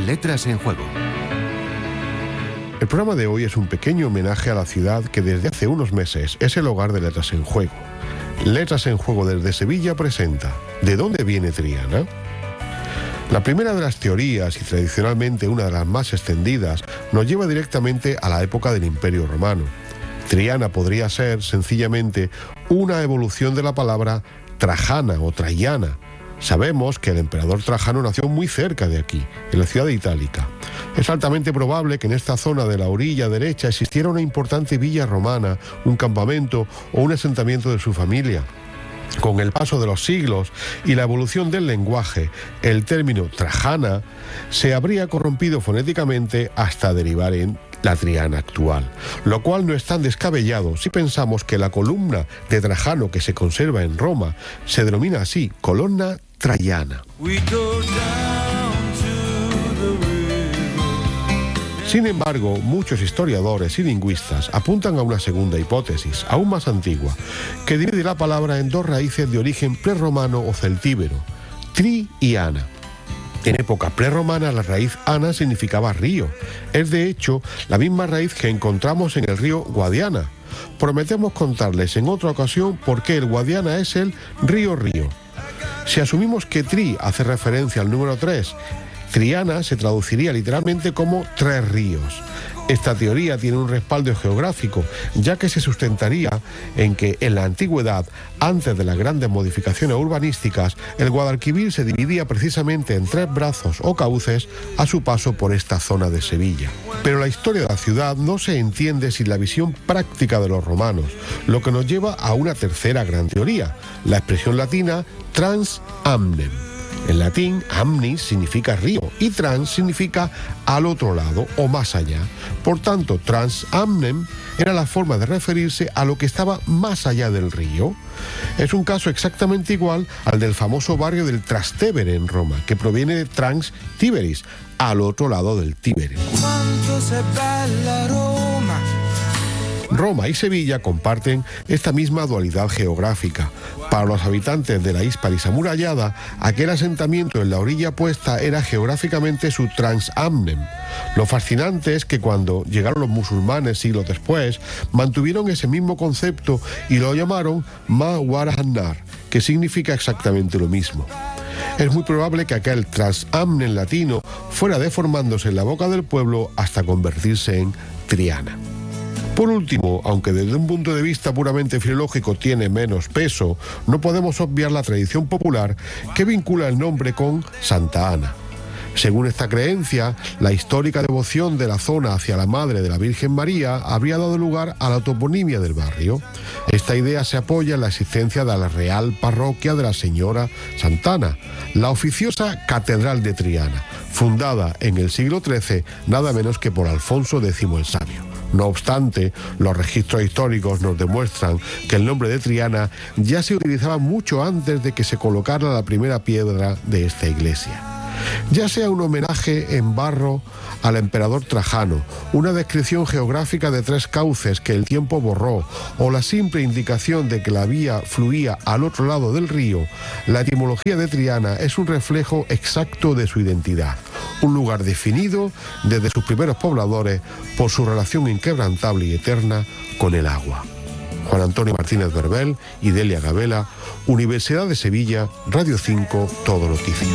Letras en Juego. El programa de hoy es un pequeño homenaje a la ciudad que desde hace unos meses es el hogar de Letras en Juego. Letras en Juego desde Sevilla presenta ¿De dónde viene Triana? La primera de las teorías, y tradicionalmente una de las más extendidas, nos lleva directamente a la época del Imperio Romano. Triana podría ser, sencillamente, una evolución de la palabra Trajana o Traiana. Sabemos que el emperador Trajano nació muy cerca de aquí, en la ciudad de Itálica. Es altamente probable que en esta zona de la orilla derecha existiera una importante villa romana, un campamento o un asentamiento de su familia. Con el paso de los siglos y la evolución del lenguaje, el término Trajana se habría corrompido fonéticamente hasta derivar en la Triana actual, lo cual no es tan descabellado si pensamos que la columna de Trajano que se conserva en Roma se denomina así, Colonna Traiana. Sin embargo, muchos historiadores y lingüistas apuntan a una segunda hipótesis, aún más antigua, que divide la palabra en dos raíces de origen prerromano o celtíbero, tri y ana. En época prerromana la raíz ana significaba río. Es de hecho la misma raíz que encontramos en el río Guadiana. Prometemos contarles en otra ocasión por qué el Guadiana es el río. Si asumimos que tri hace referencia al número 3, Triana se traduciría literalmente como tres ríos. Esta teoría tiene un respaldo geográfico, ya que se sustentaría en que en la antigüedad, antes de las grandes modificaciones urbanísticas, el Guadalquivir se dividía precisamente en tres brazos o cauces a su paso por esta zona de Sevilla. Pero la historia de la ciudad no se entiende sin la visión práctica de los romanos, lo que nos lleva a una tercera gran teoría, la expresión latina trans amnem. En latín, amnis significa río y trans significa al otro lado o más allá. Por tanto, trans amnem era la forma de referirse a lo que estaba más allá del río. Es un caso exactamente igual al del famoso barrio del Trastevere en Roma, que proviene de trans Tiberis, al otro lado del Tíbere. Roma y Sevilla comparten esta misma dualidad geográfica. Para los habitantes de la Híspalis amurallada, aquel asentamiento en la orilla opuesta era geográficamente su trans amnem. Lo fascinante es que cuando llegaron los musulmanes siglos después, mantuvieron ese mismo concepto y lo llamaron Ma Warahannar, que significa exactamente lo mismo. Es muy probable que aquel trans amnem latino fuera deformándose en la boca del pueblo hasta convertirse en Triana. Por último, aunque desde un punto de vista puramente filológico tiene menos peso, no podemos obviar la tradición popular que vincula el nombre con Santa Ana. Según esta creencia, la histórica devoción de la zona hacia la Madre de la Virgen María habría dado lugar a la toponimia del barrio. Esta idea se apoya en la existencia de la Real Parroquia de la Señora Santana, la oficiosa Catedral de Triana, fundada en el siglo XIII nada menos que por Alfonso X el Sabio. No obstante, los registros históricos nos demuestran que el nombre de Triana ya se utilizaba mucho antes de que se colocara la primera piedra de esta iglesia. Ya sea un homenaje en barro al emperador Trajano, una descripción geográfica de tres cauces que el tiempo borró, o la simple indicación de que la vía fluía al otro lado del río, la etimología de Triana es un reflejo exacto de su identidad. Un lugar definido desde sus primeros pobladores por su relación inquebrantable y eterna con el agua. Juan Antonio Martínez Berbel y Delia Gabela, Universidad de Sevilla, Radio 5, Todo Noticias.